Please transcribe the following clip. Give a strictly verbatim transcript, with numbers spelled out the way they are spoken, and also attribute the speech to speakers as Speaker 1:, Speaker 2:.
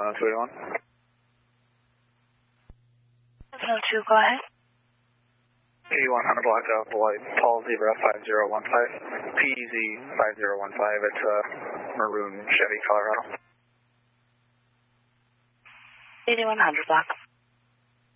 Speaker 1: seven oh two eighty-one.
Speaker 2: seven oh two, go ahead.
Speaker 1: eighty-one Honda Black White, Paul Zebra five zero one five, P Z five zero one five, it's a maroon Chevy Colorado.
Speaker 2: eighty-one hundred block.